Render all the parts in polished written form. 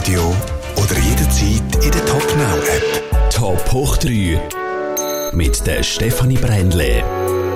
Radio oder jederzeit in der Top Now App. Top hoch 3 mit der Stefanie Brändle.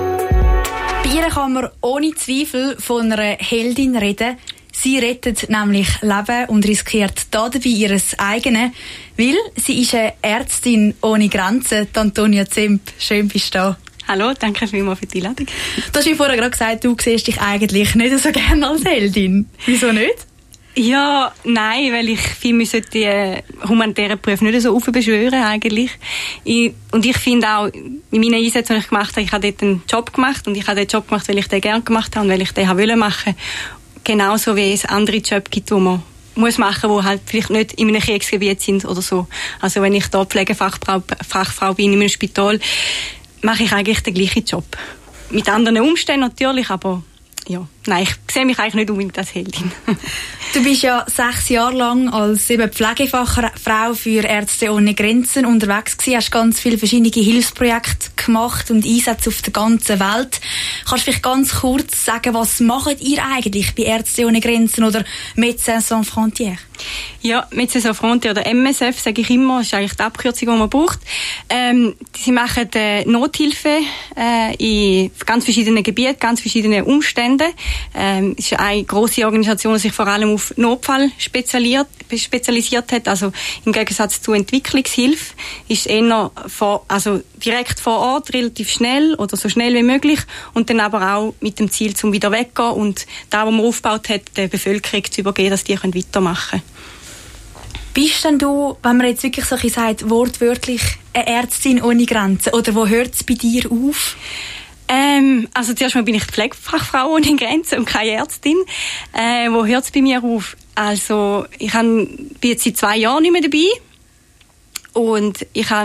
Bei ihr kann man ohne Zweifel von einer Heldin reden. Sie rettet nämlich Leben und riskiert dabei ihr eigenes, weil sie ist eine Ärztin ohne Grenzen. Antonia Zemp, schön bist du da. Hallo, danke vielmals für die Einladung. Du hast mir vorher gerade gesagt, du siehst dich eigentlich nicht so gerne als Heldin. Wieso nicht? Ja, nein, weil ich finde, wir sollten die humanitären Berufe nicht so aufbeschwören eigentlich. Ich finde auch, in meinen Einsätzen, die ich gemacht habe, ich habe dort einen Job gemacht und ich habe den Job gemacht, weil ich den gerne gemacht habe und weil ich den wollte machen. Genauso wie es andere Jobs gibt, die man muss machen, die halt vielleicht nicht in einem Kriegsgebiet sind oder so. Also wenn ich da Pflegefachfrau bin in einem Spital, mache ich eigentlich den gleichen Job. Mit anderen Umständen natürlich, aber ja, nein, ich sehe mich eigentlich nicht unbedingt als Heldin. Du bist ja 6 Jahre lang als Pflegefachfrau für Ärzte ohne Grenzen unterwegs gewesen, hast ganz viele verschiedene Hilfsprojekte gemacht und Einsätze auf der ganzen Welt. Kannst du vielleicht ganz kurz sagen, was macht ihr eigentlich bei Ärzte ohne Grenzen oder Médecins Sans Frontières? Ja, Médecins Sans Frontières oder MSF, sage ich immer, ist eigentlich die Abkürzung, die man braucht. Sie machen Nothilfe in ganz verschiedenen Gebieten, ganz verschiedenen Umständen. Es ist eine grosse Organisation, die sich vor allem auf Notfall spezialisiert hat. Also im Gegensatz zur Entwicklungshilfe ist es eher direkt vor Ort, relativ schnell oder so schnell wie möglich und dann aber auch mit dem Ziel, zum wieder weggehen und da, was man aufgebaut hat, der Bevölkerung zu übergeben, dass die weitermachen können. Bist denn du, wenn man jetzt wirklich so sagt, wortwörtlich eine Ärztin ohne Grenzen? Oder wo hört es bei dir auf? Also zuerst mal bin ich Pflegefachfrau ohne Grenzen und keine Ärztin. Wo hört es bei mir auf? Also ich bin jetzt seit 2 Jahren nicht mehr dabei. Und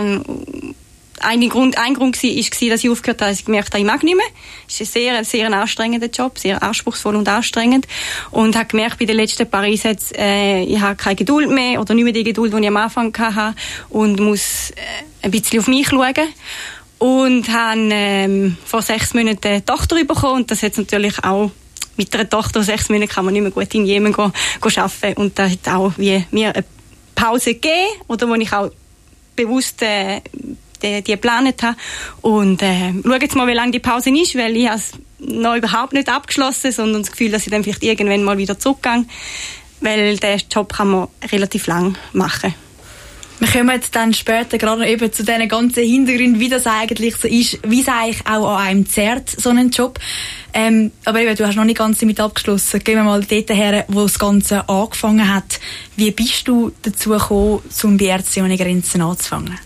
ein Grund war, dass ich aufgehört habe, dass ich gemerkt habe, ich mag nicht mehr. Es ist ein sehr anstrengender Job, sehr anspruchsvoll und anstrengend. Und habe gemerkt, bei den letzten paar Einsätzen, ich habe keine Geduld mehr oder nicht mehr die Geduld, die ich am Anfang hatte und muss ein bisschen auf mich schauen. Und habe vor 6 Monaten eine Tochter bekommen und das hat natürlich auch mit einer Tochter 6 Monate kann man nicht mehr gut in Jemen arbeiten und da hat auch wie mir eine Pause gegeben oder wo ich auch bewusst die geplant habe und schaue jetzt mal, wie lange die Pause ist, weil ich es noch überhaupt nicht abgeschlossen, sondern das Gefühl, dass ich dann vielleicht irgendwann mal wieder zurückgehe, weil den Job kann man relativ lang machen. Wir kommen dann später gerade eben zu diesen ganzen Hintergründen, wie das eigentlich so ist, wie es eigentlich auch an einem zerrt, so einen Job. Aber eben, du hast noch nicht ganz damit abgeschlossen. Gehen wir mal dort her, wo das Ganze angefangen hat. Wie bist du dazu gekommen, um bei Ärzte ohne Grenzen anzufangen?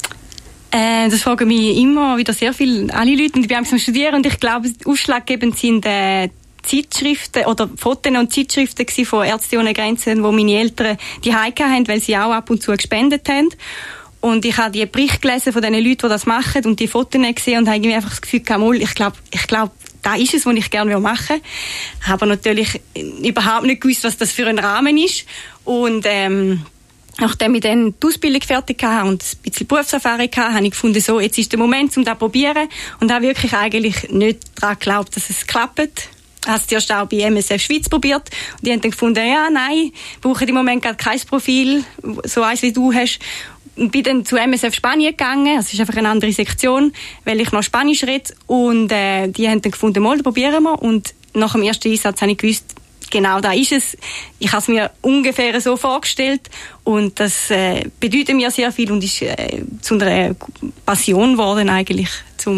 Das fragen mich immer wieder sehr alle Leute. Und ich bin am Studieren und ich glaube, ausschlaggebend sind Zeitschriften oder Fotos und Zeitschriften von Ärzte ohne Grenzen, wo meine Eltern die Heike haben, weil sie auch ab und zu gespendet haben. Und ich habe die Berichte gelesen von den Leuten, die das machen und die Fotos gesehen und habe irgendwie einfach das Gefühl gehabt, ich glaube, da ist es, was ich gerne machen will. Habe natürlich überhaupt nicht gewusst, was das für ein Rahmen ist. Und nachdem ich dann die Ausbildung fertig hatte und ein bisschen Berufserfahrung hatte, habe ich gefunden, so, jetzt ist der Moment, um das zu probieren. Und habe wirklich eigentlich nicht daran geglaubt, dass es klappt. Ich habe es zuerst auch bei MSF Schweiz probiert. Und die haben dann gefunden, ja, nein, brauche im Moment gerade kein Profil, so eins wie du hast. Und bin dann zu MSF Spanien gegangen. Es ist einfach eine andere Sektion, weil ich noch Spanisch rede. Und die haben dann gefunden, mal, probieren wir. Und nach dem ersten Einsatz habe ich gewusst, genau da ist es. Ich habe es mir ungefähr so vorgestellt. Und das bedeutet mir sehr viel und ist zu einer Passion geworden eigentlich,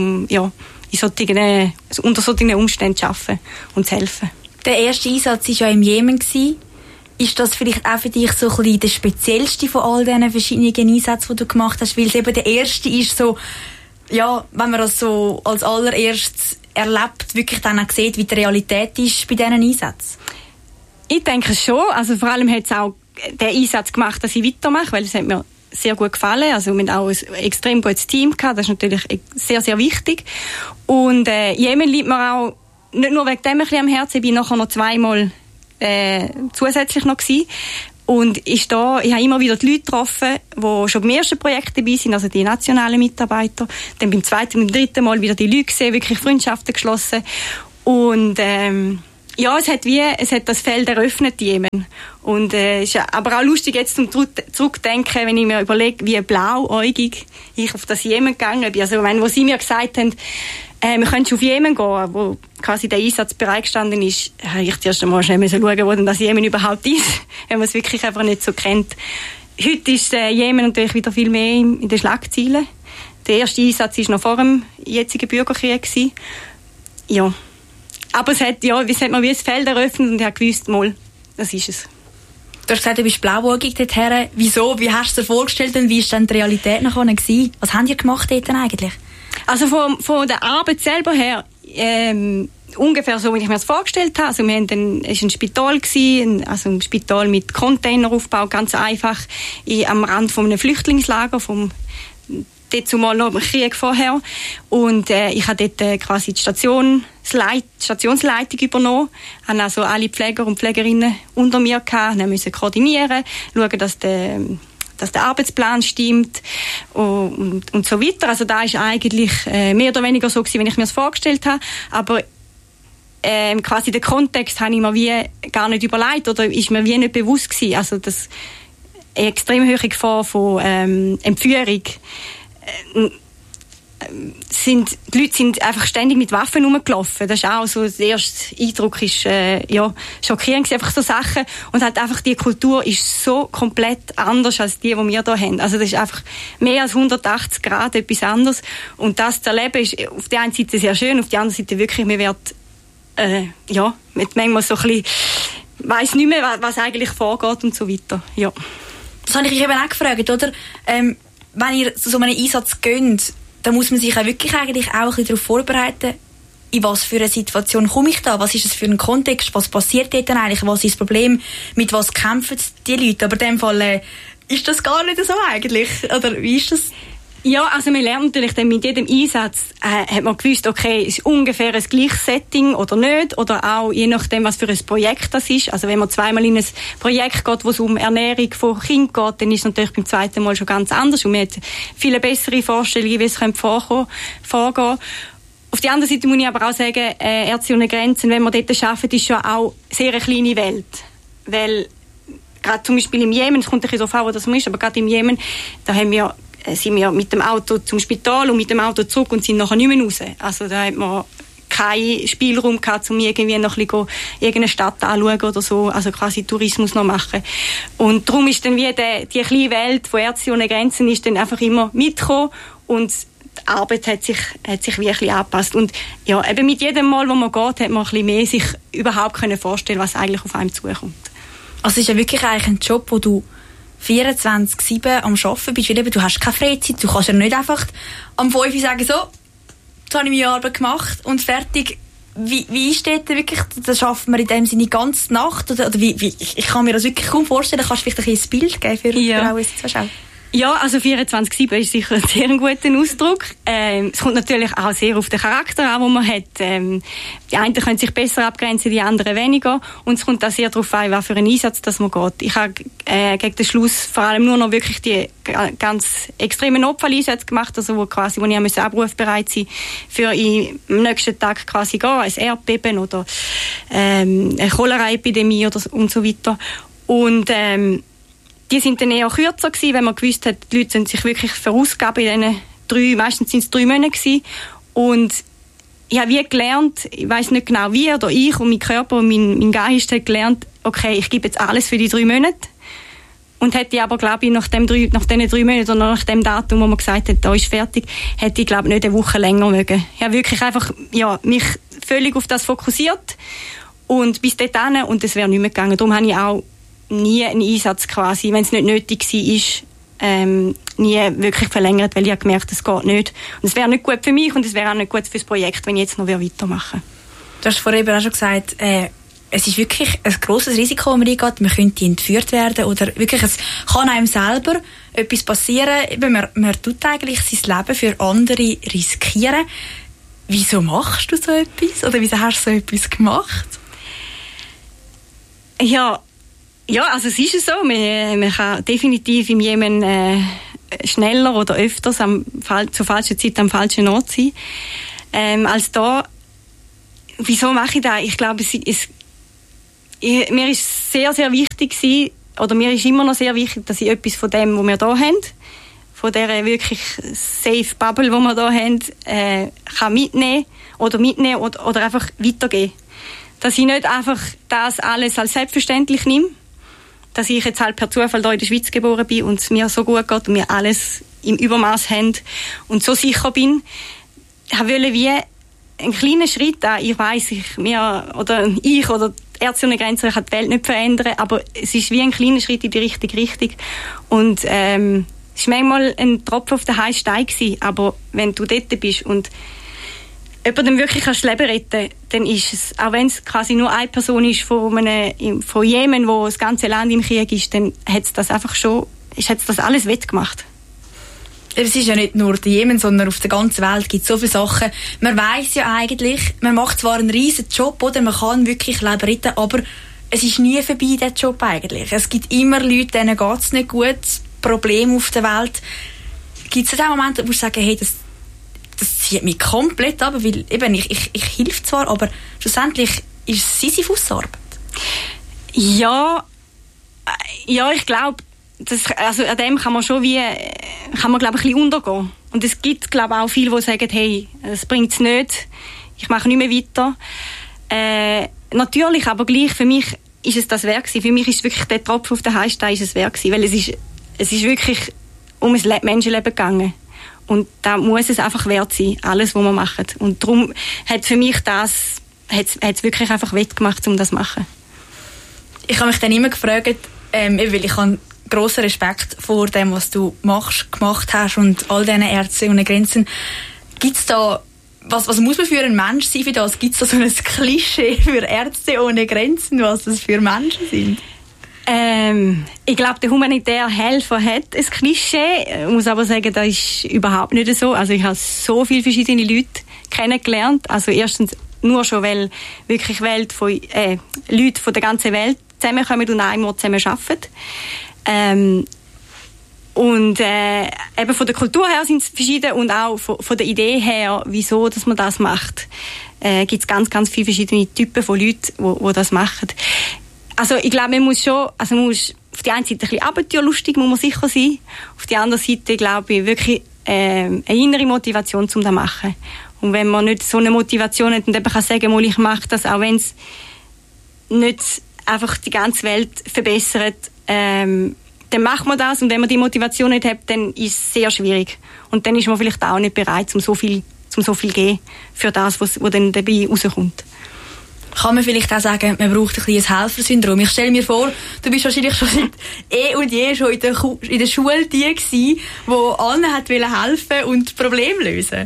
unter solchen Umständen zu arbeiten und zu helfen. Der erste Einsatz war ja im Jemen. Ist das vielleicht auch für dich so ein bisschen der speziellste von all diesen verschiedenen Einsätzen, die du gemacht hast? Weil es eben der erste ist so, ja, wenn man das so als allererstes erlebt, wirklich dann auch sieht, wie die Realität ist bei diesen Einsätzen? Ich denke schon. Also vor allem hat es auch den Einsatz gemacht, dass ich weitermache, weil es hat mir sehr gut gefallen. Also wir haben auch ein extrem gutes Team gehabt. Das ist natürlich sehr, sehr wichtig. Und Jemen liegt mir auch nicht nur wegen dem ein bisschen am Herzen. Ich bin nachher noch 2-mal zusätzlich noch gewesen. Und ich habe immer wieder die Leute getroffen, die schon beim ersten Projekt dabei sind, also die nationalen Mitarbeiter. Dann beim 2. und 3. Mal wieder die Leute gesehen, wirklich Freundschaften geschlossen. Und Ja, es hat das Feld eröffnet, Jemen. Und ist aber auch lustig jetzt zum Zurückdenken, wenn ich mir überlege, wie blauäugig ich auf das Jemen gegangen bin. Also wo sie mir gesagt haben, wir können auf Jemen gehen, wo quasi der Einsatz bereitgestanden ist, habe ich zuerst einmal schnell schauen, wo denn das Jemen überhaupt ist, wenn man es wirklich einfach nicht so kennt. Heute ist Jemen natürlich wieder viel mehr in den Schlagzeilen. Der erste Einsatz war noch vor dem jetzigen Bürgerkrieg gewesen. Ja. Aber es hat mir wie ein Feld eröffnet und ich habe gewusst, mal, das ist es. Du hast gesagt, du bist blauäugig dorthin. Wieso? Wie hast du es dir vorgestellt und wie war dann die Realität nachher gewesen? Was habt ihr gemacht dort eigentlich? Also von der Arbeit selber her, ungefähr so, wie ich mir das vorgestellt habe. Also es war ein Spital gewesen, also ein Spital mit Containeraufbau, ganz einfach, am Rand von einem Flüchtlingslager, dort zumal noch im Krieg vorher. Und ich habe dort quasi die Stationsleitung übernommen. Ich hatte also alle Pfleger und Pflegerinnen unter mir gehabt. Wir mussten koordinieren, schauen, dass der Arbeitsplan stimmt und so weiter. Also da ist eigentlich mehr oder weniger so gewesen, wie ich mir das vorgestellt habe. Aber quasi den Kontext habe ich mir wie gar nicht überlegt oder ist mir wie nicht bewusst gewesen. Also das extrem hohe Gefahr von Entführung. Die Leute sind einfach ständig mit Waffen rumgelaufen. Das ist auch so, der erste Eindruck ist, schockierend, einfach so Sachen. Und halt einfach die Kultur ist so komplett anders als die wir hier haben. Also das ist einfach mehr als 180 Grad etwas anderes. Und das zu erleben ist auf der einen Seite sehr schön, auf der anderen Seite wirklich, man wird, mit manchmal so ein bisschen, weiss nicht mehr, was eigentlich vorgeht und so weiter. Ja. Das habe ich mich eben auch gefragt, oder? Wenn ihr zu so einem Einsatz geht, dann muss man sich auch wirklich eigentlich auch ein bisschen darauf vorbereiten, in was für eine Situation komme ich da, was ist es für ein Kontext, was passiert dort dann eigentlich, was ist das Problem, mit was kämpfen die Leute. Aber in dem Fall ist das gar nicht so eigentlich, oder wie ist das? Ja, also man lernt natürlich dann mit jedem Einsatz, hat man gewusst, okay, ist ungefähr ein gleiches Setting oder nicht, oder auch je nachdem, was für ein Projekt das ist. Also wenn man zweimal in ein Projekt geht, wo es um Ernährung von Kindern geht, dann ist es natürlich beim zweiten Mal schon ganz anders und man hat viele bessere Vorstellungen, wie es vorgehen könnte. Auf der anderen Seite muss ich aber auch sagen, Ärzte ohne Grenzen, wenn wir dort arbeiten, ist schon auch sehr eine kleine Welt. Weil gerade zum Beispiel im Jemen, es kommt ein bisschen darauf an, wo das ist, aber gerade im Jemen, da sind wir mit dem Auto zum Spital und mit dem Auto zurück und sind nachher nicht mehr raus. Also da hat man keinen Spielraum gehabt, um irgendwie noch ein bisschen irgendeine Stadt anschauen oder so, also quasi Tourismus noch machen. Und darum ist dann wie die kleine Welt von Ärzte ohne Grenzen ist dann einfach immer mitgekommen und die Arbeit hat sich wie ein bisschen angepasst. Und ja, eben mit jedem Mal, wo man geht, hat man ein bisschen mehr sich überhaupt vorstellen, was eigentlich auf einem zukommt. Also es ist ja wirklich eigentlich ein Job, wo du 24/7 am Arbeiten bist, weil eben, du hast keine Freizeit, du kannst ja nicht einfach am 5 Uhr sagen, so, jetzt habe ich meine Arbeit gemacht und fertig. Wie ist das wirklich, das schaffen wir in dem Sinne die ganze Nacht? Oder ich kann mir das wirklich kaum vorstellen, kannst du vielleicht ein Bild geben für auch uns Zuschauer? Ja, also 24/7 ist sicher ein sehr guter Ausdruck. Es kommt natürlich auch sehr auf den Charakter an, den man hat. Die einen können sich besser abgrenzen, die anderen weniger. Und es kommt auch sehr darauf an, was für einen Einsatz das man geht. Ich habe gegen den Schluss vor allem nur noch wirklich die ganz extremen Notfalleinsätze gemacht, also wo ich abrufbereit sein für am nächsten Tag quasi gehen, ein Erdbeben oder eine Cholera-Epidemie und so weiter. Und die sind dann eher kürzer gewesen, wenn man gewusst hat, die Leute sind sich wirklich verausgaben in diesen meistens sind es 3 Monate gewesen. Und ich habe wie gelernt, ich weiss nicht genau wie, oder ich und mein Körper und mein Geist hat gelernt, okay, ich gebe jetzt alles für die 3 Monate. Und hätte aber, glaube ich, nach diesen 3 Monaten oder nach dem Datum, wo man gesagt hat, da ist fertig, hätte ich, glaube ich, nicht eine Woche länger mögen. Ich habe wirklich einfach, mich völlig auf das fokussiert und bis dorthin, und es wäre nicht mehr gegangen. Darum habe ich auch nie einen Einsatz quasi, wenn es nicht nötig war, nie wirklich verlängert, weil ich habe gemerkt, es geht nicht. Und es wäre nicht gut für mich und es wäre auch nicht gut für das Projekt, wenn ich jetzt noch weitermache. Du hast vorhin auch schon gesagt, es ist wirklich ein grosses Risiko, wenn man reingeht. Man könnte entführt werden oder wirklich, es kann einem selber etwas passieren. Man tut eigentlich sein Leben für andere riskieren. Wieso machst du so etwas? Oder wieso hast du so etwas gemacht? Ja, also es ist so, man kann definitiv im Jemen schneller oder öfters zur falschen Zeit am falschen Ort sein. Als da, wieso mache ich das? Ich glaube, es Mir ist sehr, sehr wichtig gewesen, oder mir ist immer noch sehr wichtig, dass ich etwas von dem, was wir hier haben, von dieser wirklich safe Bubble, die wir hier haben, kann mitnehmen oder einfach weitergeben. Dass ich nicht einfach das alles als selbstverständlich nehme, dass ich jetzt halt per Zufall hier in der Schweiz geboren bin und es mir so gut geht und wir alles im Übermaß haben und so sicher bin. Ich wollte wie einen kleinen Schritt an. Ich weiss, oder die Ärzte ohne Grenzen kann die Welt nicht verändern, aber es ist wie ein kleiner Schritt in die richtige Richtung. Und es war manchmal ein Tropfen auf den heißen Stein gewesen, aber wenn du dort bist und jemandem wirklich das Leben retten, dann ist es, auch wenn es quasi nur eine Person ist von Jemen, wo das ganze Land im Krieg ist, dann hat es das einfach schon, hat es das alles wettgemacht. Es ist ja nicht nur der Jemen, sondern auf der ganzen Welt gibt es so viele Sachen. Man weiss ja eigentlich, man macht zwar einen riesen Job, oder man kann wirklich Leben retten, aber es ist nie vorbei, dieser Job eigentlich. Es gibt immer Leute, denen geht es nicht gut, Probleme auf der Welt. Gibt es den Moment, wo du sagst, hey, das zieht mich komplett ab, weil eben, ich helfe zwar, aber schlussendlich ist es Sisyphus-Arbeit. Ja, ich glaube, also an dem kann man schon glaube ich, ein bisschen untergehen. Und es gibt, glaube ich, auch viele, die sagen, hey, das bringt es nicht, ich mache nicht mehr weiter. Natürlich, aber gleich, für mich ist es das wert gewesen. Für mich ist es wirklich der Tropfen auf den heißen Stein ist es wert gewesen, weil es ist wirklich um ein Menschenleben gegangen. Und da muss es einfach wert sein, alles, was wir machen. Und darum hat für mich hat's wirklich einfach wettgemacht, um das zu machen. Ich habe mich dann immer gefragt, weil ich habe grossen Respekt vor dem, was du gemacht hast und all diesen Ärzte ohne Grenzen. Gibt's da, was muss man für ein Mensch sein für das? Gibt es da so ein Klischee für Ärzte ohne Grenzen, was das für Menschen sind? Ich glaube, der humanitäre Helfer hat ein Klischee. Ich muss aber sagen, das ist überhaupt nicht so. Also ich habe so viele verschiedene Leute kennengelernt. Also erstens nur schon, weil wirklich Leute von der ganzen Welt zusammenkommen und an einem Ort zusammen arbeiten. Eben von der Kultur her sind es verschieden und auch von der Idee her, wieso dass man das macht. Gibt es ganz, ganz viele verschiedene Typen von Leuten, die das machen. Also ich glaube, man muss auf die eine Seite ein bisschen abenteuerlustig, muss man sicher sein. Auf die andere Seite, glaube ich, wirklich eine innere Motivation, um das zu machen. Und wenn man nicht so eine Motivation hat und eben kann sagen, ich mache das, auch wenn es nicht einfach die ganze Welt verbessert, dann macht man das. Und wenn man die Motivation nicht hat, dann ist es sehr schwierig. Und dann ist man vielleicht auch nicht bereit, um so viel zu geben für das, was dann dabei rauskommt. Kann man vielleicht auch sagen, man braucht ein bisschen ein Helfersyndrom. Ich stelle mir vor, du bist wahrscheinlich schon seit und je schon in der Schule die gewesen, die allen helfen und Probleme lösen.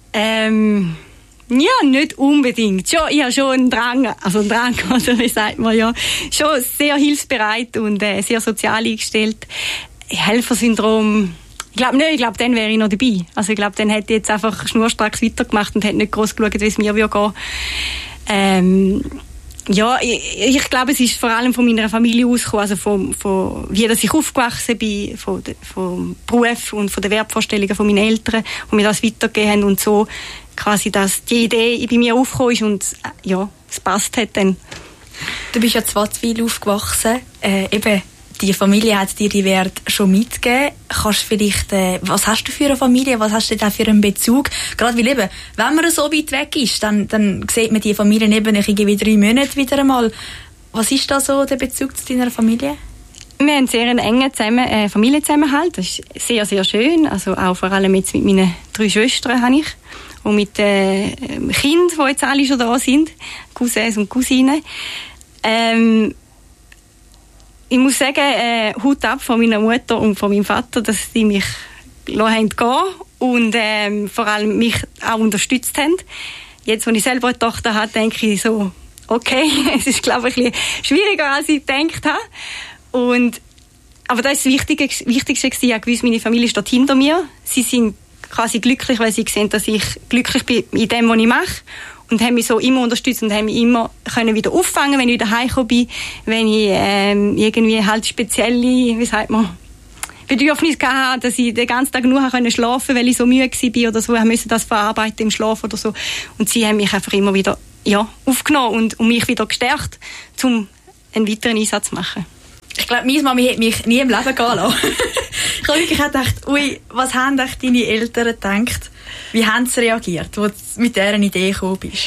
Ja, nicht unbedingt. Ich habe schon einen Drang, oder wie sagt man ja, schon sehr hilfsbereit und sehr sozial eingestellt. Helfersyndrom, ich glaube, dann wäre ich noch dabei. Also ich glaube, dann hätte ich jetzt einfach schnurstracks weitergemacht und hätte nicht groß geschaut, wie es mir gehen. Ich glaube, es ist vor allem von meiner Familie ausgekommen, also von wie dass ich aufgewachsen bin, vom Beruf und von den Wertvorstellungen von meinen Eltern, die mir das weitergegeben haben und so quasi, dass die Idee bei mir aufgekommen ist und es passt hat dann. Du bist ja in Wattwil aufgewachsen, eben die Familie hat dir die Werte schon mitgegeben. Kannst du vielleicht, was hast du für eine Familie, was hast du da für einen Bezug? Gerade weil eben, wenn man so weit weg ist, dann sieht man die Familie eben irgendwie 3 Monate wieder einmal. Was ist da so der Bezug zu deiner Familie? Wir haben sehr einen engen Familienzusammenhalt. Das ist sehr, sehr schön. Also auch vor allem jetzt mit meinen 3 Schwestern habe ich. Und mit den Kindern, die jetzt alle schon da sind. Cousins und Cousinen. Ich muss sagen, Hut ab von meiner Mutter und von meinem Vater, dass sie mich gehen und vor allem mich auch unterstützt haben. Jetzt, als ich selber eine Tochter habe, denke ich so, okay, es ist, glaube ich, ein bisschen schwieriger, als ich gedacht habe. Aber das ist das Wichtigste gewesen. Ich habe gewusst, meine Familie steht hinter mir. Sie sind quasi glücklich, weil sie sehen, dass ich glücklich bin in dem, was ich mache. Und haben mich so immer unterstützt und haben mich immer können wieder auffangen, wenn ich wieder heimgekommen bin, wenn ich irgendwie halt spezielle, wie sagt man, Bedürfnisse hatte, dass ich den ganzen Tag nur schlafen konnte, weil ich so müde war oder so, musste das verarbeiten im Schlaf oder so. Und sie haben mich einfach immer wieder aufgenommen und mich wieder gestärkt, um einen weiteren Einsatz machen. Ich glaube, meine Mami hätte mich nie im Leben gehen lassen. Ich habe wirklich gedacht, ui, was haben deine Eltern gedacht? Wie haben sie reagiert, als du mit dieser Idee gekommen bist?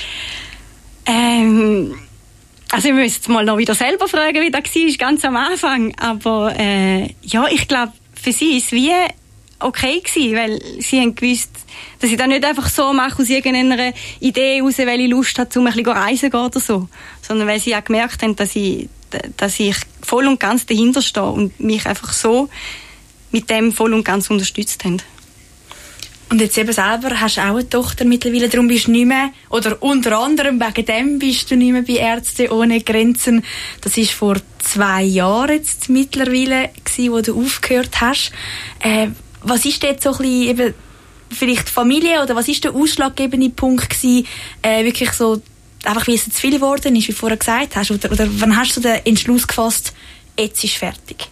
Also ich müsste mal noch wieder selber fragen, wie das war, ganz am Anfang. Aber ja, ich glaube, für sie ist es wie okay gewesen, weil sie haben gewusst, dass ich das nicht einfach so mache aus irgendeiner Idee heraus, weil ich Lust habe, um ein bisschen reisen zu gehen oder so. Sondern weil sie auch gemerkt haben, dass ich voll und ganz dahinter stehe und mich einfach so mit dem voll und ganz unterstützt haben. Und jetzt eben selber hast du auch eine Tochter mittlerweile, darum bist du nicht mehr, oder unter anderem wegen dem bist du nicht mehr bei Ärzte ohne Grenzen. Das war vor 2 Jahren jetzt mittlerweile gewesen, wo du aufgehört hast. Was ist jetzt so ein bisschen eben vielleicht Familie, oder was ist der ausschlaggebende Punkt gewesen, wirklich so, einfach wie es zu viel geworden ist, wie du vorher gesagt hast, oder wann hast du den Entschluss gefasst, jetzt ist fertig?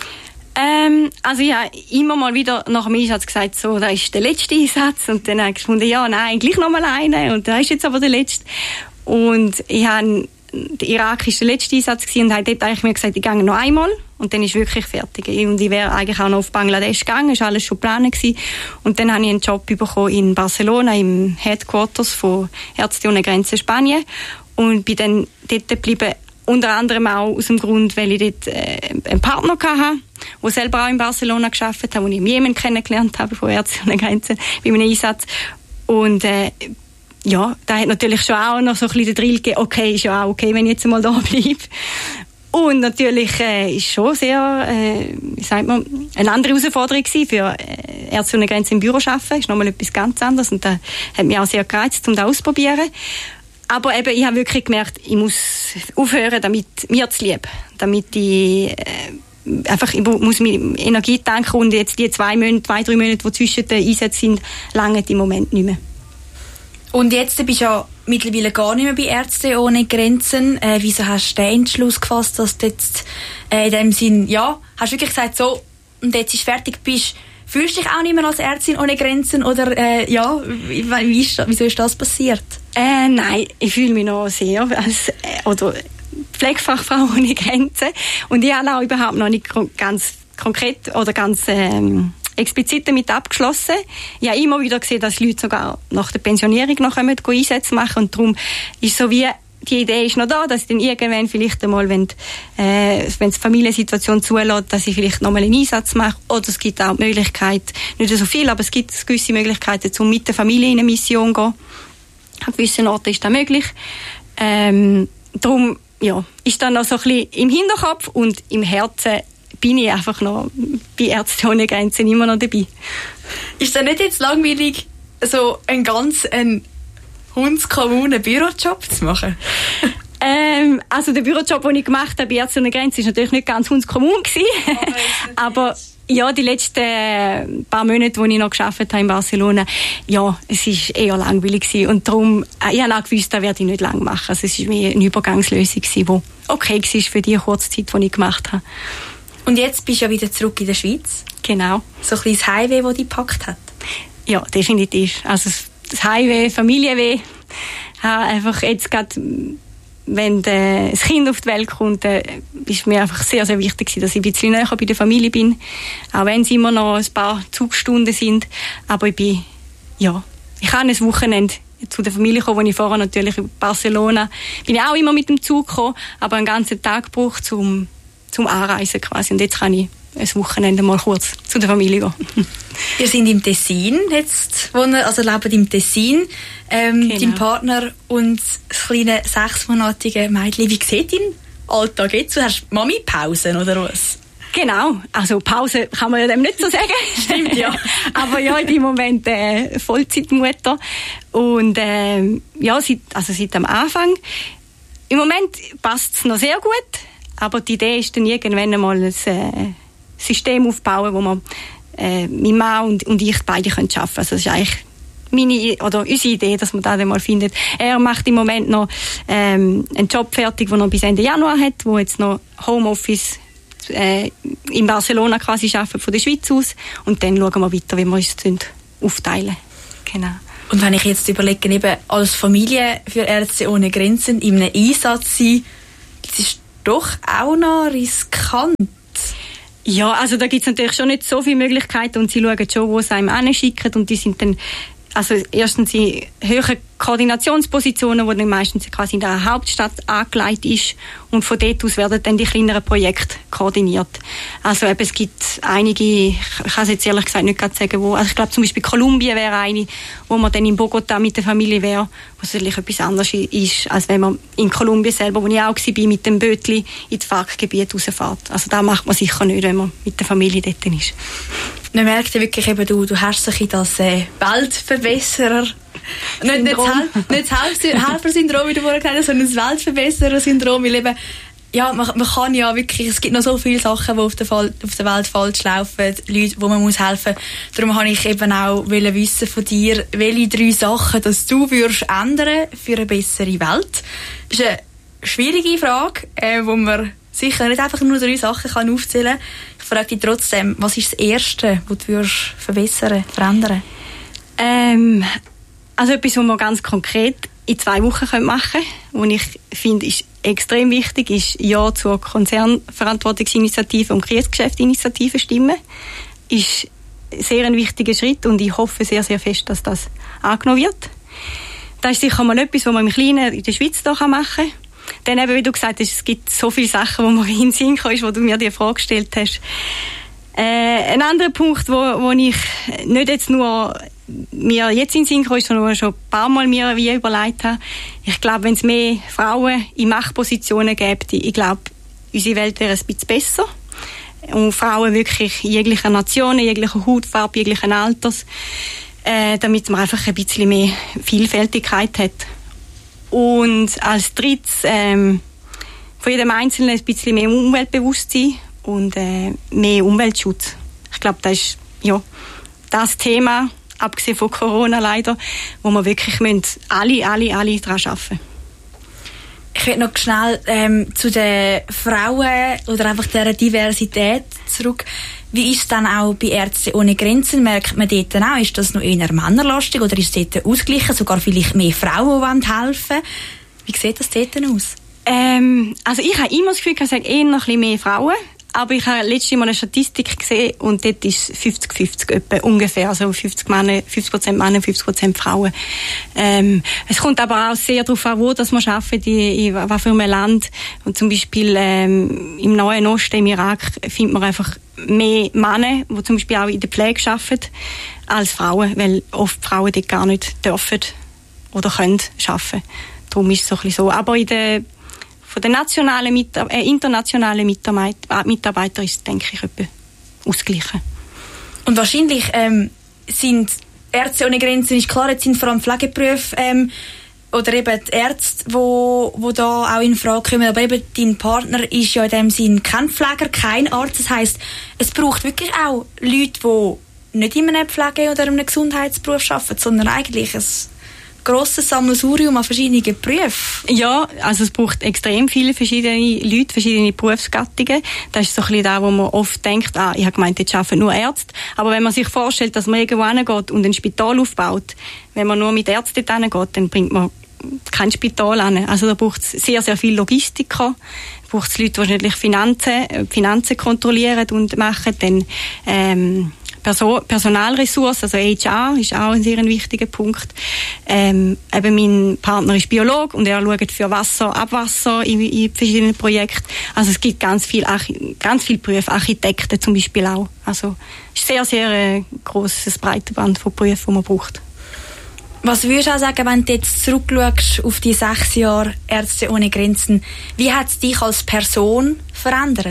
Also ich habe immer mal wieder nach dem Einsatz gesagt, so, das ist der letzte Einsatz. Und dann habe ich gefunden, ja, nein, gleich noch mal einen. Und das ist jetzt aber der letzte. Und der Irak war der letzte Einsatz gewesen und habe dort eigentlich mir gesagt, ich gehe noch einmal. Und dann ist wirklich fertig. Und ich wäre eigentlich auch noch auf Bangladesch gegangen, das war alles schon geplant gewesen. Und dann habe ich einen Job bekommen in Barcelona, im Headquarters von Ärzte ohne Grenzen Spanien. Und bin dann dort geblieben, unter anderem auch aus dem Grund, weil ich dort einen Partner hatte, der selber auch in Barcelona gearbeitet hat, den ich im Jemen kennengelernt habe, von Ärzte ohne Grenzen, bei meinem Einsatz. Und ja, da hat natürlich schon auch noch so ein bisschen den Drill gegeben, okay, ist ja auch okay, wenn ich jetzt mal da bleibe. Und natürlich ist schon sehr, wie sagt man, eine andere Herausforderung gewesen für Ärzte ohne Grenzen im Büro zu arbeiten. Ist nochmal etwas ganz anderes und das hat mich auch sehr gereizt, um das auszuprobieren. Aber eben, ich habe wirklich gemerkt, ich muss aufhören, damit mir zu lieb. Damit ich ich muss mir Energie tanken und jetzt die 2, 3 Monate, die zwischen den Einsätzen sind, lange im Moment nicht mehr. Und jetzt bist du ja mittlerweile gar nicht mehr bei Ärzte ohne Grenzen. Wieso hast du den Entschluss gefasst, dass du jetzt in dem Sinn, ja, hast du wirklich gesagt, so, und jetzt ist fertig bist, fühlst du dich auch nicht mehr als Ärztin ohne Grenzen oder ja, wieso ist das passiert? Nein, ich fühle mich noch sehr als Pflegefachfrau ohne Grenzen und ich habe auch überhaupt noch nicht ganz konkret oder ganz explizit damit abgeschlossen. Ich habe immer wieder gesehen, dass Leute sogar nach der Pensionierung noch Einsätze machen und darum ist so wie die Idee ist noch da, dass ich dann irgendwann vielleicht einmal, wenn die Familiensituation zulässt, dass ich vielleicht nochmal einen Einsatz mache. Oder es gibt auch die Möglichkeit, nicht so viel, aber es gibt gewisse Möglichkeiten, um mit der Familie in eine Mission zu gehen. An gewissen Orten ist das möglich. Darum ja, ist dann noch so ein bisschen im Hinterkopf und im Herzen bin ich einfach noch bei Ärzte ohne Grenzen immer noch dabei. Ist das nicht jetzt langweilig, so einen ganz hundskommunen Bürojob zu machen? Also der Bürojob, den ich gemacht habe bei Ärzte ohne Grenzen, ist natürlich nicht ganz hundskommun gewesen. Aber ja, die letzten paar Monate, wo ich noch gearbeitet habe in Barcelona, ja, es ist eher langweilig gewesen. Und darum, ich habe auch gewusst, das werde ich nicht lange machen. Also es war mehr eine Übergangslösung gewesen, die okay war für die kurze Zeit, die ich gemacht habe. Und jetzt bist du ja wieder zurück in der Schweiz. Genau. So ein kleines Heimweh, das dich gepackt hat. Ja, definitiv. Also das Heimweh, Familienweh. Einfach jetzt gerade, wenn das Kind auf die Welt kommt, ist mir einfach sehr, sehr wichtig, dass ich ein bisschen näher bei der Familie bin. Auch wenn es immer noch ein paar Zugstunden sind. Aber ich kann ein Wochenende zu der Familie kommen, wo ich vorher natürlich in Barcelona bin ich auch immer mit dem Zug gekommen, aber einen ganzen Tag gebraucht zum Anreisen quasi. Und jetzt kann ich ein Wochenende mal kurz zu der Familie gehen. Wir sind im Tessin jetzt, leben im Tessin. Genau. Dein Partner und das kleine 6-monatige Mädchen. Wie sieht dein Alltag jetzt? Du hast Mami-Pausen oder was? Genau, also Pause kann man ja dem nicht so sagen. Stimmt, ja. Aber ja, in dem Moment Vollzeitmutter. Und seit am Anfang. Im Moment passt es noch sehr gut, aber die Idee ist dann irgendwann einmal ein System aufbauen, wo man mein Mann und ich beide arbeiten können. Also das ist eigentlich unsere Idee, dass man das einmal findet. Er macht im Moment noch einen Job fertig, den er bis Ende Januar hat, wo jetzt noch Homeoffice in Barcelona quasi arbeiten, von der Schweiz aus. Und dann schauen wir weiter, wie wir uns aufteilen. Genau. Und wenn ich jetzt überlege, eben als Familie für Ärzte ohne Grenzen in einem Einsatz sein, doch auch noch riskant. Ja, also da gibt es natürlich schon nicht so viele Möglichkeiten und sie schauen schon, wo sie einem hinschicken und die sind dann, also erstens in höheren Koordinationspositionen, wo dann meistens quasi in der Hauptstadt angelegt ist und von dort aus werden dann die kleineren Projekte koordiniert. Also eben, es gibt einige, ich kann es jetzt ehrlich gesagt nicht gerade sagen, wo, also ich glaube zum Beispiel Kolumbien wäre eine, wo man dann in Bogotá mit der Familie wäre, was natürlich etwas anderes ist, als wenn man in Kolumbien selber, wo ich auch war, mit dem Bötli in das Parkgebiet rausfährt. Also da macht man sicher nicht, wenn man mit der Familie dort ist. Man merkt ja wirklich eben, du hast so ein das Weltverbesserer, nicht das Helfersyndrom, wie du vorhin gesagt hast, sondern das Weltverbesserer-Syndrom. Weil eben, ja, man kann ja wirklich, es gibt noch so viele Sachen, die auf der Welt falsch laufen, Leute, wo man muss helfen. Darum habe ich eben auch wissen von dir, welche 3 Sachen, dass du würdest ändern für eine bessere Welt. Das ist eine schwierige Frage, wo man sicher nicht einfach nur 3 Sachen kann aufzählen kann. Ich frage dich trotzdem, was ist das Erste, was du würdest verbessern, verändern? Also etwas, was wir ganz konkret in 2 Wochen machen können, was ich finde, ist extrem wichtig, ist Ja zur Konzernverantwortungsinitiative und Krisengeschäftsinitiative stimmen. Ist sehr ein wichtiger Schritt und ich hoffe sehr, sehr fest, dass das angenommen wird. Das ist sicher mal etwas, was man im Kleinen in der Schweiz da machen kann. Dann eben, wie du gesagt hast, es gibt so viele Sachen, wo man in den Sinn kommt, wo du mir die Frage gestellt hast. Ein anderer Punkt, wo ich nicht jetzt nur mir jetzt in den Sinn kam, sondern schon ein paar Mal mir wie überlegt habe. Ich glaube, wenn es mehr Frauen in Machtpositionen gäbe, ich glaube, unsere Welt wäre ein bisschen besser. Und Frauen wirklich jeglicher Nationen, jeglicher Hautfarbe, jeglichen Alters, damit man einfach ein bisschen mehr Vielfältigkeit hat. Und als drittes, von jedem Einzelnen ein bisschen mehr Umweltbewusstsein und mehr Umweltschutz. Ich glaube, das ist ja das Thema, abgesehen von Corona leider, wo wir wirklich alle daran arbeiten. Ich will noch schnell zu den Frauen oder einfach der Diversität zurück. Wie ist es dann auch bei Ärzte ohne Grenzen? Merkt man dort auch, ist das noch eher männerlastig oder ist es dort ausgeglichen, sogar vielleicht mehr Frauen, die helfen wollen? Wie sieht das dort aus? Also ich habe immer das Gefühl, ich sage eher noch ein bisschen mehr Frauen. Aber ich habe letztes Mal eine Statistik gesehen und dort ist 50-50 etwa ungefähr. Also 50% Männer, 50% Frauen. Es kommt aber auch sehr darauf an, wo das man arbeitet, in was für einem Land. Und zum Beispiel im Nahen Osten, im Irak, findet man einfach mehr Männer, die zum Beispiel auch in der Pflege arbeiten, als Frauen, weil oft Frauen dort gar nicht dürfen oder können arbeiten. Darum ist es so ein bisschen so. Aber von den internationalen Mitarbeitern ist es, denke ich, etwa ausgeglichen. Und wahrscheinlich sind Ärzte ohne Grenzen, ist klar, jetzt sind vor allem Pflegeberufe oder eben die Ärzte, die da auch in Frage kommen. Aber eben dein Partner ist ja in dem Sinn kein Pfleger, kein Arzt. Das heisst, es braucht wirklich auch Leute, die nicht in einem Pflege- oder in einem Gesundheitsberuf arbeiten, sondern eigentlich ein grosses Sammelsurium an verschiedenen Berufen. Ja, also es braucht extrem viele verschiedene Leute, verschiedene Berufsgattungen. Das ist so ein bisschen da, wo man oft denkt, ich habe gemeint, jetzt arbeiten nur Ärzte. Aber wenn man sich vorstellt, dass man irgendwo hingeht und ein Spital aufbaut, wenn man nur mit Ärzten dort hingeht, dann bringt man kein Spital an. Also da braucht es sehr, sehr viele Logistiker. Da braucht es Leute, die natürlich Finanzen kontrollieren und machen. Dann Personalressourcen, also HR ist auch ein sehr wichtiger Punkt. Eben mein Partner ist Biologe und er schaut für Wasser, Abwasser in verschiedenen Projekten. Also es gibt ganz viel Berufe, Architekten zum Beispiel auch. Also es ist sehr, sehr grosses Breitenband von Berufen, die man braucht. Was würdest du auch sagen, wenn du jetzt zurückschaust auf die 6 Jahre Ärzte ohne Grenzen? Wie hat es dich als Person verändert?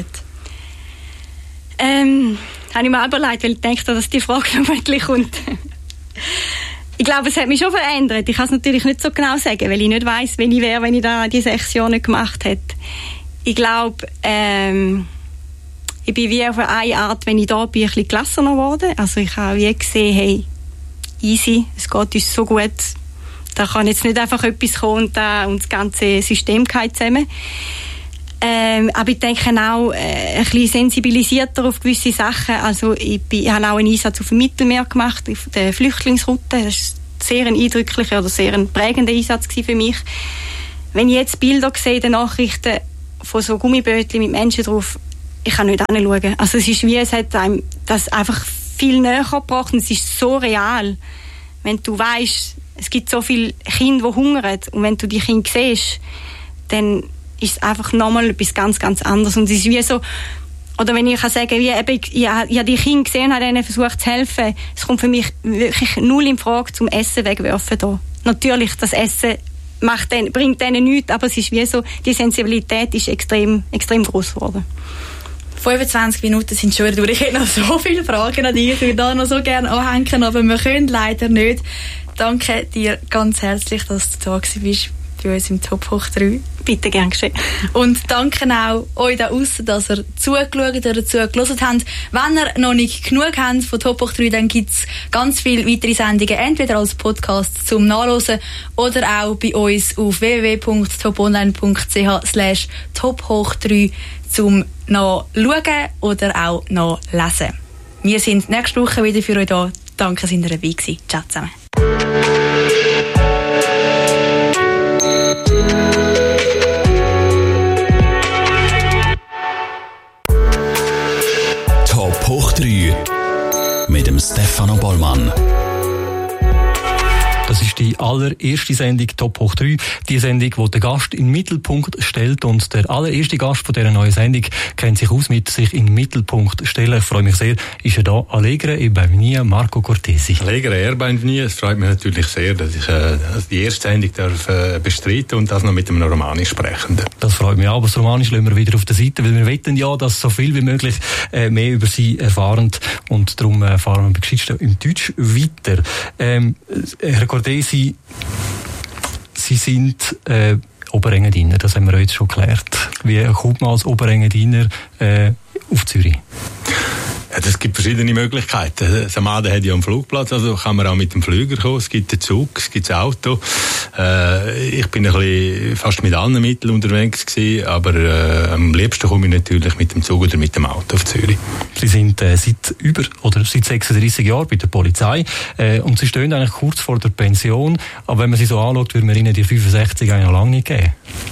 Habe ich mir auch überlegt, weil ich denke, dass die Frage noch wirklich kommt. Ich glaube, es hat mich schon verändert. Ich kann es natürlich nicht so genau sagen, weil ich nicht weiss, wen ich wäre, wenn ich da die 6 Jahre nicht gemacht hätte. Ich glaube, ich bin wie auf eine Art, wenn ich da bin, ein bisschen gelassener geworden. Also ich habe wie gesehen, hey, easy, es geht uns so gut. Da kann jetzt nicht einfach etwas kommen und das ganze System geht zusammen. Aber ich denke auch ein bisschen sensibilisierter auf gewisse Sachen. Also ich habe auch einen Einsatz auf dem Mittelmeer gemacht, auf der Flüchtlingsroute. Das war sehr ein eindrücklicher oder sehr ein prägender Einsatz für mich. Wenn ich jetzt Bilder sehe in den Nachrichten von so Gummibötchen mit Menschen drauf, ich kann nicht hinschauen. Also es hat einem das einfach viel näher gebracht und es ist so real. Wenn du weißt, es gibt so viele Kinder, die hungern und wenn du die Kinder siehst, dann ist es einfach nochmal etwas ganz, ganz anderes. Und es ist wie so, oder wenn ich kann sagen, ich habe die Kinder gesehen und habe ihnen versucht zu helfen, es kommt für mich wirklich null in Frage zum Essen wegwerfen da. Natürlich, das Essen bringt denen nichts, aber es ist wie so, die Sensibilität ist extrem, extrem groß geworden. 25 Minuten sind schon wieder durch. Ich hätte noch so viele Fragen an dich. Ich würde da noch so gerne anhängen, aber wir können leider nicht. Danke dir ganz herzlich, dass du da bist bei uns im Top Hoch 3. Bitte, gern geschehen. Und danke auch euch da aussen, dass ihr zugeschaut oder zugehört habt. Wenn ihr noch nicht genug habt von Top Hoch 3, dann gibt es ganz viele weitere Sendungen, entweder als Podcast zum Nachhören oder auch bei uns auf www.toponline.ch/tophoch3 zum nachschauen oder auch nachlesen. Wir sind nächste Woche wieder für euch da. Danke, dass ihr dabei gewesen. Ciao zusammen. Top Hoch 3 mit dem Stefano Bollmann. Das ist die allererste Sendung Top Hoch 3. Die Sendung, die den Gast in den Mittelpunkt stellt. Und der allererste Gast von dieser neuen Sendung kennt sich aus mit sich in den Mittelpunkt stellen. Ich freue mich sehr, ist er da. Allegre e benvenuti, Marco Cortesi. Allegre e benvenuti. Es freut mich natürlich sehr, dass ich die erste Sendung bestreiten und das noch mit einem Romanisch sprechenden. Das freut mich auch, aber das Romanisch lassen wir wieder auf der Seite, weil wir wollen ja, dass so viel wie möglich mehr über Sie erfahren. Und darum fahren wir bei Geschichte im Deutsch weiter. Herr Cortesi, Sie sind Oberengadiner, das haben wir heute schon geklärt. Wie kommt man als Oberengadiner auf Zürich? Ja, es gibt verschiedene Möglichkeiten. Samada hat ja einen Flugplatz, also kann man auch mit dem Flüger kommen. Es gibt den Zug, es gibt das Auto. Ich bin fast mit allen Mitteln unterwegs gewesen, aber am liebsten komme ich natürlich mit dem Zug oder mit dem Auto auf Zürich. Sie sind seit 36 Jahren bei der Polizei und Sie stehen eigentlich kurz vor der Pension. Aber wenn man Sie so anschaut, würde man Ihnen die 65 eigentlich noch lange nicht geben.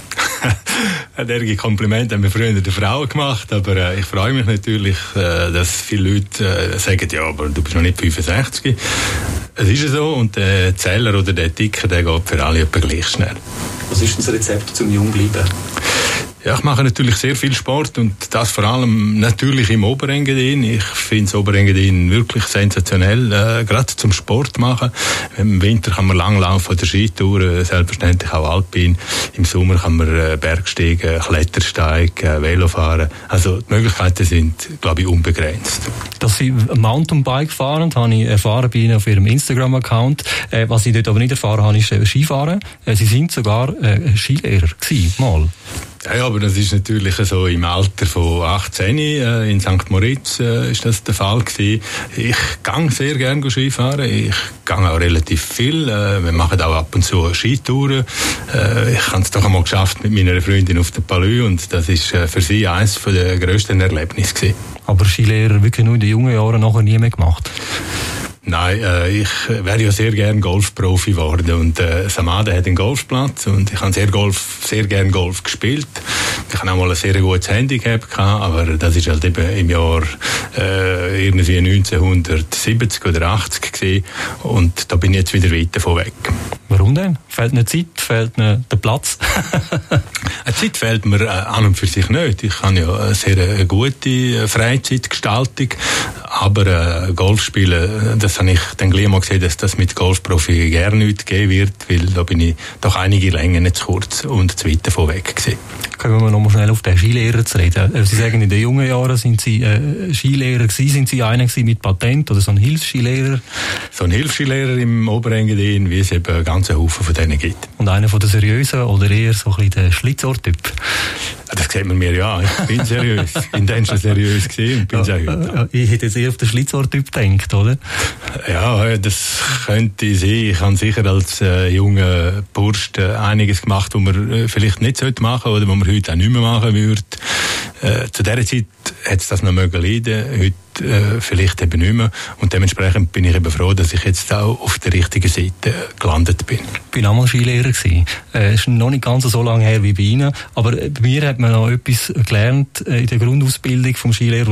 Derige Komplimente haben wir früher den Frauen gemacht, aber ich freue mich natürlich, dass viele Leute sagen, ja, aber du bist noch nicht 65. Es ist so und der Zähler oder der Ticker, der geht für alle etwa gleich schnell. Was ist denn das Rezept zum Jungbleiben? Ja, ich mache natürlich sehr viel Sport und das vor allem natürlich im Oberengadin. Ich finde das Oberengadin wirklich sensationell, gerade zum Sport machen. Im Winter kann man langlaufen oder Skitouren, selbstverständlich auch Alpin. Im Sommer kann man Bergsteigen, Klettersteigen, Velo fahren. Also die Möglichkeiten sind, glaube ich, unbegrenzt. Dass Sie Mountainbike fahren, habe ich erfahren bei Ihnen auf Ihrem Instagram-Account. Was ich dort aber nicht erfahren habe, ist Skifahren. Sie sind sogar Skilehrer gewesen, mal. Ja, aber das ist natürlich so im Alter von 18 in St. Moritz ist das der Fall gewesen. Ich gehe sehr gerne Skifahren. Ich gehe auch relativ viel. Wir machen auch ab und zu Skitouren. Ich habe es doch einmal geschafft mit meiner Freundin auf der Palue und das ist für sie eines der grössten Erlebnisse gewesen. Aber Skilehrer wirklich nur in den jungen Jahren nachher nie mehr gemacht? Nein, ich wäre ja sehr gern Golfprofi geworden und Samada hat einen Golfplatz und ich habe sehr gern Golf gespielt. Ich hatte auch mal ein sehr gutes Handicap gehabt, aber das ist halt eben im Jahr irgendwie 1970 oder 80 gewesen und da bin ich jetzt wieder weit davon weg. Warum denn? Fehlt eine Zeit? Fehlt eine der Platz? Eine Zeit fehlt mir an und für sich nicht. Ich habe ja eine sehr gute Freizeitgestaltung, aber Golf spielen, das habe ich dann gleich mal gesehen, dass das mit Golfprofi gerne nicht geben wird, weil da bin ich doch einige Längen zu kurz und zu weit davon weg gewesen. Können wir noch mal schnell auf den Skilehrer zu reden. Sie sagen, in den jungen Jahren sind Sie Skilehrer gewesen. Sind Sie einer mit Patent oder so ein Hilfsskilehrer? So ein Hilfsskilehrer im Oberengadin, wie es eben einen ganzen Haufen von denen gibt. Und einer von den seriösen oder eher so ein bisschen der Schlitzohr-Typ? Das sieht man mir ja. Ich bin seriös. Ich bin dann schon seriös gewesen und bin es auch heute. Ich hätte jetzt eher auf den Schlitzohr-Typ gedacht, oder? Ja, das könnte sein. Ich habe sicher als junger Bursch einiges gemacht, was man vielleicht nicht machen sollte oder was man heute auch nicht mehr machen würde. Zu dieser Zeit hat es das noch mögen leiden, heute vielleicht eben nicht mehr. Und dementsprechend bin ich eben froh, dass ich jetzt auch auf der richtigen Seite gelandet bin. Ich bin auch mal Skilehrer gewesen. Ist noch nicht ganz so lange her wie bei Ihnen, aber bei mir hat man noch etwas gelernt in der Grundausbildung vom Skilehrer,